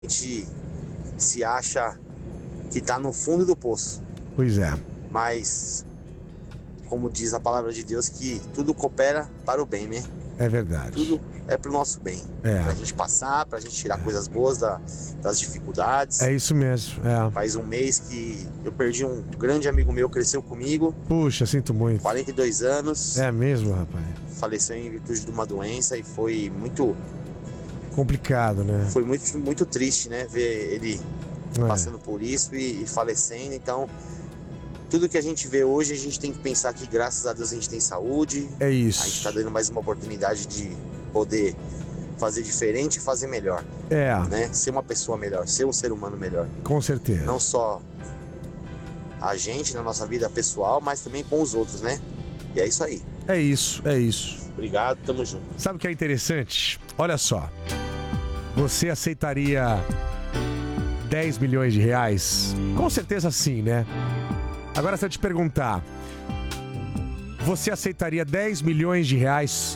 gente se acha que tá no fundo do poço, Pois é. mas como diz a palavra de Deus, que tudo coopera para o bem, né? É verdade. Tudo é pro nosso bem. É. Pra gente passar, pra gente tirar coisas boas das dificuldades. É isso mesmo. É. Faz um mês que eu perdi um grande amigo meu, cresceu comigo, Puxa, sinto muito. 42 anos, É mesmo, rapaz. faleceu em virtude de uma doença e foi muito Complicado, né? muito triste, né? Ver ele É. passando por isso e falecendo. Então, tudo que a gente vê hoje, a gente tem que pensar que graças a Deus a gente tem saúde. É A gente isso. tá dando mais uma oportunidade de poder fazer diferente e fazer melhor, É, né? Ser uma pessoa melhor, ser um ser humano melhor. com certeza. Não só a gente na nossa vida pessoal, mas também com os outros, né? E é isso aí. É isso, é isso. Obrigado, tamo junto. Sabe o que é interessante? Olha só. Você aceitaria 10 milhões de reais? Com certeza sim, né? Agora, se eu te perguntar, você aceitaria 10 milhões de reais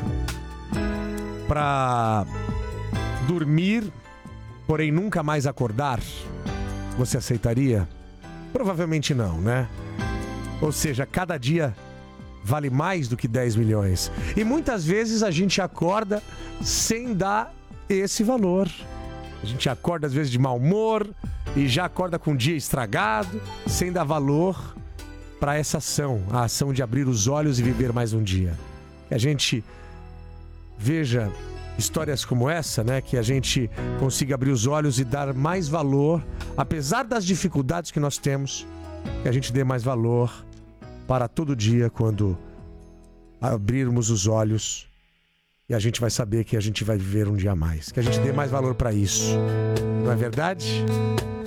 pra dormir, porém nunca mais acordar? Você aceitaria? Provavelmente não, né? Ou seja, cada dia vale mais do que 10 milhões. E muitas vezes a gente acorda sem dar esse valor. A gente acorda às vezes de mau humor e já acorda com o dia estragado, sem dar valor para essa ação, a ação de abrir os olhos e viver mais um dia. Que a gente veja histórias como essa, né? Que a gente consiga abrir os olhos e dar mais valor, apesar das dificuldades que nós temos, que a gente dê mais valor para todo dia quando abrirmos os olhos e a gente vai saber que a gente vai viver um dia a mais. Que a gente dê mais valor para isso. Não é verdade?